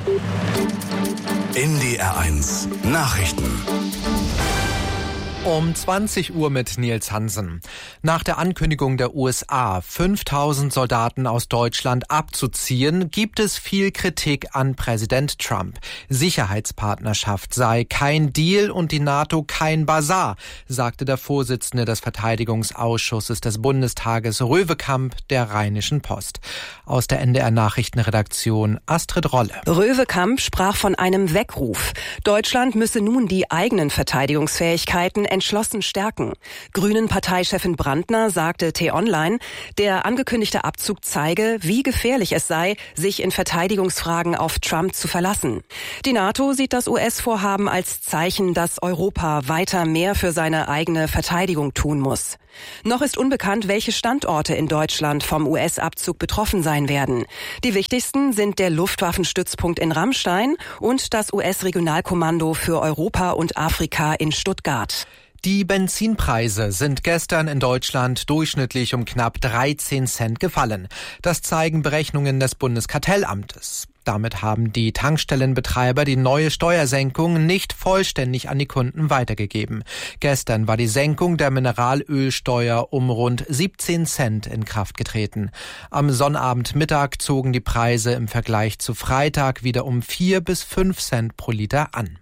NDR1 Nachrichten. Um 20 Uhr mit Nils Hansen. Nach der Ankündigung der USA, 5000 Soldaten aus Deutschland abzuziehen, gibt es viel Kritik an Präsident Trump. Sicherheitspartnerschaft sei kein Deal und die NATO kein Basar, sagte der Vorsitzende des Verteidigungsausschusses des Bundestages Röwekamp der Rheinischen Post. Aus der NDR-Nachrichtenredaktion Astrid Rolle. Röwekamp sprach von einem Weckruf. Deutschland müsse nun die eigenen Verteidigungsfähigkeiten entschlossen stärken. Grünen-Parteichefin Brandner sagte T-Online, der angekündigte Abzug zeige, wie gefährlich es sei, sich in Verteidigungsfragen auf Trump zu verlassen. Die NATO sieht das US-Vorhaben als Zeichen, dass Europa weiter mehr für seine eigene Verteidigung tun muss. Noch ist unbekannt, welche Standorte in Deutschland vom US-Abzug betroffen sein werden. Die wichtigsten sind der Luftwaffenstützpunkt in Ramstein und das US-Regionalkommando für Europa und Afrika in Stuttgart. Die Benzinpreise sind gestern in Deutschland durchschnittlich um knapp 13 Cent gefallen. Das zeigen Berechnungen des Bundeskartellamtes. Damit haben die Tankstellenbetreiber die neue Steuersenkung nicht vollständig an die Kunden weitergegeben. Gestern war die Senkung der Mineralölsteuer um rund 17 Cent in Kraft getreten. Am Sonnabendmittag zogen die Preise im Vergleich zu Freitag wieder um 4 bis 5 Cent pro Liter an.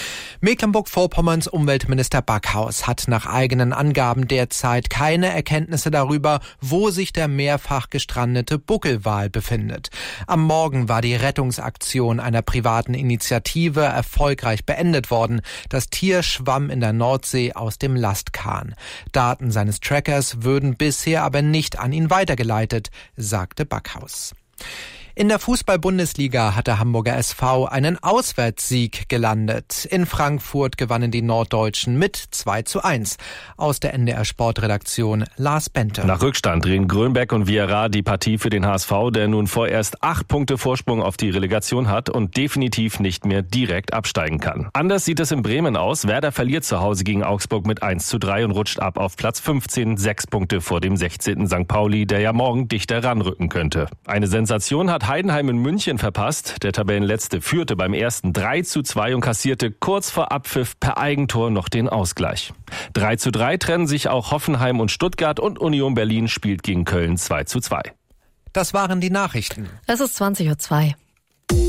Mecklenburg-Vorpommerns Umweltminister Backhaus hat nach eigenen Angaben derzeit keine Erkenntnisse darüber, wo sich der mehrfach gestrandete Buckelwal befindet. Am Morgen war die Rettungsaktion einer privaten Initiative erfolgreich beendet worden. Das Tier schwamm in der Nordsee aus dem Lastkahn. Daten seines Trackers würden bisher aber nicht an ihn weitergeleitet, sagte Backhaus. In der Fußball-Bundesliga hat der Hamburger SV einen Auswärtssieg gelandet. In Frankfurt gewannen die Norddeutschen mit 2:1. Aus der NDR-Sportredaktion Lars Bente. Nach Rückstand drehen Grönbeck und Vieira die Partie für den HSV, der nun vorerst 8 Punkte Vorsprung auf die Relegation hat und definitiv nicht mehr direkt absteigen kann. Anders sieht es in Bremen aus. Werder verliert zu Hause gegen Augsburg mit 1:3 und rutscht ab auf Platz 15, 6 Punkte vor dem 16. St. Pauli, der ja morgen dichter ranrücken könnte. Eine Sensation hat Heidenheim in München verpasst. Der Tabellenletzte führte beim ersten 3:2 und kassierte kurz vor Abpfiff per Eigentor noch den Ausgleich. 3:3 trennen sich auch Hoffenheim und Stuttgart und Union Berlin spielt gegen Köln 2:2. Das waren die Nachrichten. Es ist 20:02 Uhr.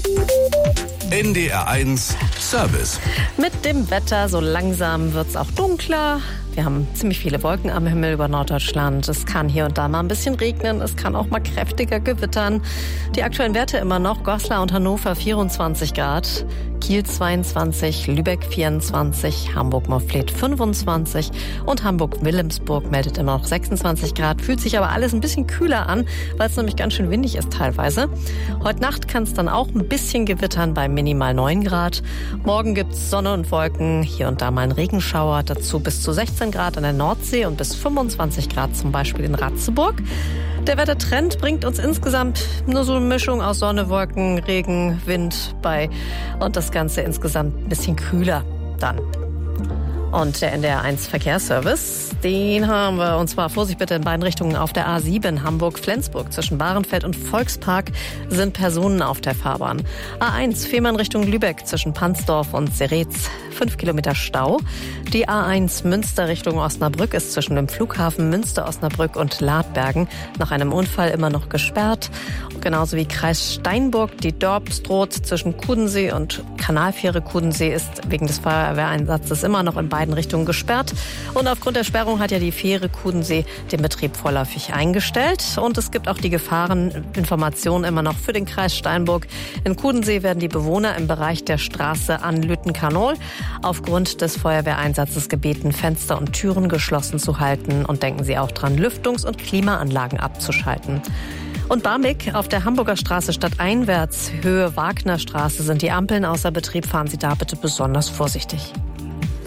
NDR1 Service. Mit dem Wetter, so langsam wird's auch dunkler. Wir haben ziemlich viele Wolken am Himmel über Norddeutschland. Es kann hier und da mal ein bisschen regnen. Es kann auch mal kräftiger gewittern. Die aktuellen Werte immer noch. Goslar und Hannover 24 Grad. Kiel 22, Lübeck 24, Hamburg-Morfleet 25 und Hamburg-Wilhelmsburg meldet immer noch 26 Grad. Fühlt sich aber alles ein bisschen kühler an, weil es nämlich ganz schön windig ist teilweise. Heute Nacht kann es dann auch ein bisschen gewittern bei minimal 9 Grad. Morgen gibt's Sonne und Wolken, hier und da mal ein Regenschauer. Dazu bis zu 16 Grad an der Nordsee und bis 25 Grad zum Beispiel in Ratzeburg. Der Wettertrend bringt uns insgesamt nur so eine Mischung aus Sonne, Wolken, Regen, Wind bei und das Ganze insgesamt ein bisschen kühler dann. Und der NDR1 Verkehrsservice, den haben wir, und zwar Vorsicht bitte in beiden Richtungen auf der A7 Hamburg-Flensburg. Zwischen Bahrenfeld und Volkspark sind Personen auf der Fahrbahn. A1 Fehmarn Richtung Lübeck zwischen Pansdorf und Seretz 5 Kilometer Stau. Die A1 Münster Richtung Osnabrück ist zwischen dem Flughafen Münster-Osnabrück und Ladbergen nach einem Unfall immer noch gesperrt. Genauso wie Kreis Steinburg, die Dorpstroth zwischen Kudensee und Kanalfähre Kudensee ist wegen des Feuerwehreinsatzes immer noch in beiden Richtungen gesperrt. Und aufgrund der Sperrung hat ja die Fähre Kudensee den Betrieb vorläufig eingestellt. Und es gibt auch die Gefahreninformationen immer noch für den Kreis Steinburg. In Kudensee werden die Bewohner im Bereich der Straße an Lüttenkanol aufgrund des Feuerwehreinsatzes gebeten, Fenster und Türen geschlossen zu halten. Und denken Sie auch dran, Lüftungs- und Klimaanlagen abzuschalten. Und Barmbek auf der Hamburger Straße stadteinwärts, Höhe Wagnerstraße, sind die Ampeln außer Betrieb. Fahren Sie da bitte besonders vorsichtig.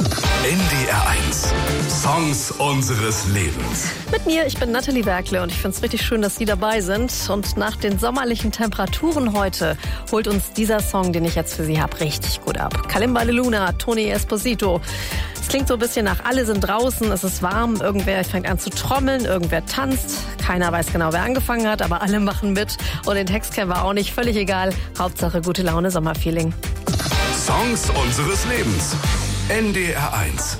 NDR 1. Songs unseres Lebens. Mit mir, ich bin Nathalie Werkle und ich finde es richtig schön, dass Sie dabei sind. Und nach den sommerlichen Temperaturen heute holt uns dieser Song, den ich jetzt für Sie habe, richtig gut ab. Kalimba de Luna, Tony Esposito. Es klingt so ein bisschen nach, alle sind draußen, es ist warm, irgendwer fängt an zu trommeln, irgendwer tanzt. Keiner weiß genau, wer angefangen hat, aber alle machen mit. Und den Text kennen wir auch nicht, völlig egal. Hauptsache gute Laune, Sommerfeeling. Songs unseres Lebens. NDR 1.